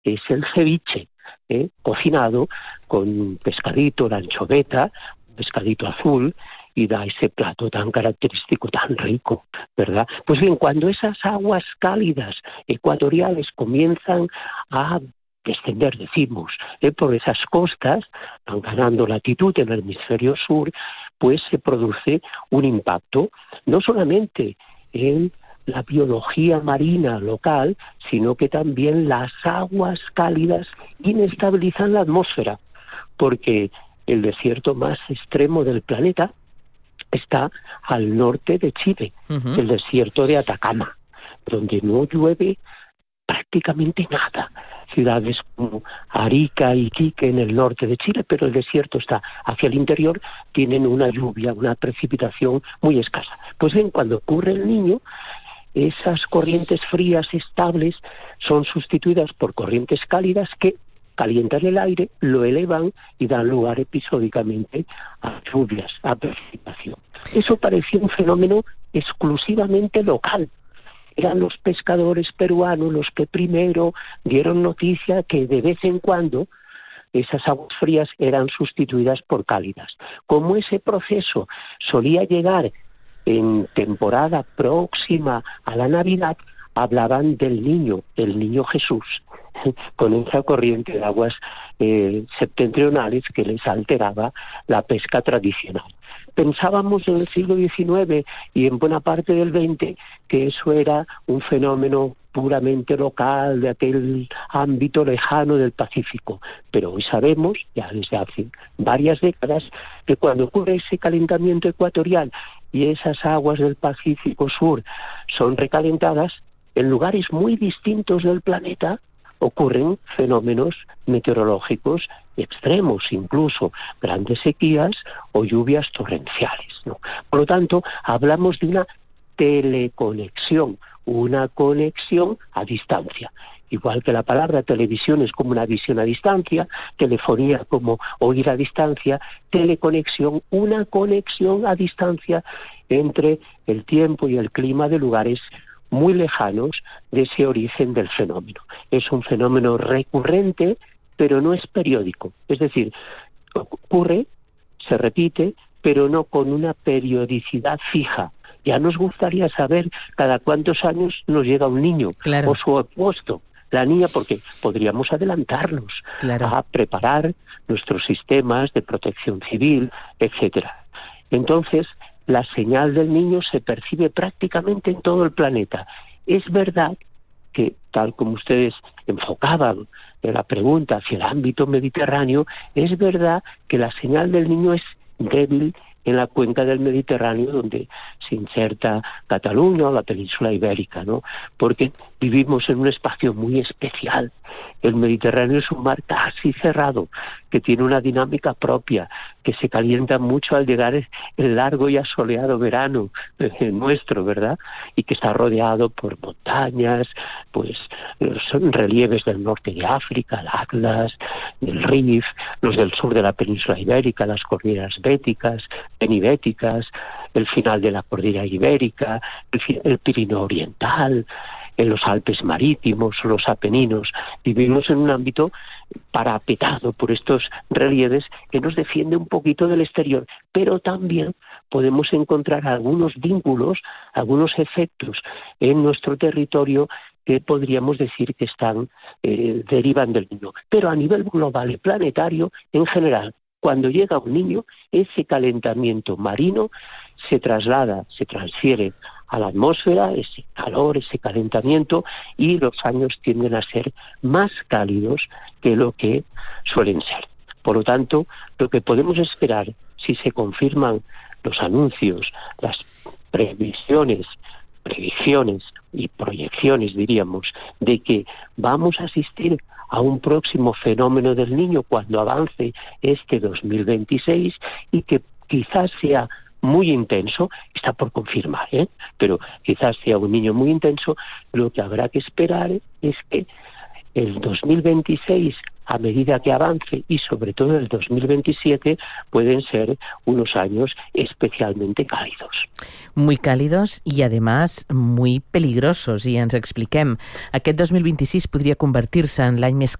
es el ceviche, cocinado con un pescadito, la anchoveta, un pescadito azul, y da ese plato tan característico, tan rico, ¿verdad? Pues bien, cuando esas aguas cálidas ecuatoriales comienzan a descender, decimos, por esas costas, van ganando latitud en el hemisferio sur, pues se produce un impacto, no solamente en la biología marina local, sino que también las aguas cálidas inestabilizan la atmósfera, porque el desierto más extremo del planeta está al norte de Chile, el desierto de Atacama, donde no llueve prácticamente nada. Ciudades como Arica y Iquique en el norte de Chile, pero el desierto está hacia el interior, tienen una lluvia, una precipitación muy escasa. Pues bien, cuando ocurre el Niño, esas corrientes frías estables son sustituidas por corrientes cálidas que calientan el aire, lo elevan y dan lugar episódicamente a lluvias, a precipitación. Eso parecía un fenómeno exclusivamente local. Eran los pescadores peruanos los que primero dieron noticia que de vez en cuando esas aguas frías eran sustituidas por cálidas. Como ese proceso solía llegar en temporada próxima a la Navidad, hablaban del niño, el niño Jesús, con esa corriente de aguas septentrionales que les alteraba la pesca tradicional. Pensábamos en el siglo XIX y en buena parte del XX que eso era un fenómeno puramente local, de aquel ámbito lejano del Pacífico. Pero hoy sabemos, ya desde hace varias décadas, que cuando ocurre ese calentamiento ecuatorial y esas aguas del Pacífico Sur son recalentadas, en lugares muy distintos del planeta ocurren fenómenos meteorológicos extremos, incluso grandes sequías o lluvias torrenciales, ¿no? Por lo tanto, hablamos de una teleconexión, una conexión a distancia. Igual que la palabra televisión es como una visión a distancia, telefonía como oír a distancia, teleconexión, una conexión a distancia entre el tiempo y el clima de lugares muy lejanos de ese origen del fenómeno. Es un fenómeno recurrente, pero no es periódico. Es decir, ocurre, se repite, pero no con una periodicidad fija. Ya nos gustaría saber cada cuántos años nos llega un niño, claro, o su opuesto, la niña, porque podríamos adelantarnos, claro, a preparar nuestros sistemas de protección civil, etcétera. Entonces, la señal del niño se percibe prácticamente en todo el planeta. Es verdad que, tal como ustedes enfocaban en la pregunta hacia el ámbito mediterráneo, es verdad que la señal del niño es débil en la cuenca del Mediterráneo, donde se inserta Cataluña o la península ibérica, ¿no? Porque vivimos en un espacio muy especial. El Mediterráneo es un mar casi cerrado, que tiene una dinámica propia, que se calienta mucho al llegar el largo y asoleado verano nuestro, ¿verdad? Y que está rodeado por montañas, pues son relieves del norte de África, el Atlas, el Rif, los del sur de la península ibérica, las cordilleras béticas, penibéticas, el final de la cordillera ibérica, el Pirineo oriental, en los Alpes marítimos, los Apeninos. Vivimos en un ámbito parapetado por estos relieves que nos defiende un poquito del exterior, pero también podemos encontrar algunos vínculos, algunos efectos en nuestro territorio que podríamos decir que derivan del niño. Pero a nivel global y planetario, en general, cuando llega un niño, ese calentamiento marino se traslada, se transfiere a la atmósfera, ese calor, ese calentamiento, y los años tienden a ser más cálidos que lo que suelen ser. Por lo tanto, lo que podemos esperar, si se confirman los anuncios, las predicciones y proyecciones, diríamos, de que vamos a asistir a un próximo fenómeno del niño cuando avance este 2026 y que quizás sea muy intenso, está por confirmar, pero quizás sea un niño muy intenso, lo que habrá que esperar es que el 2026 a medida que avance, y sobre todo el 2027, pueden ser unos años especialmente cálidos. Muy càlidos i, además, muy peligrosos. I ens expliquem. Aquest 2026 podria convertir-se en l'any més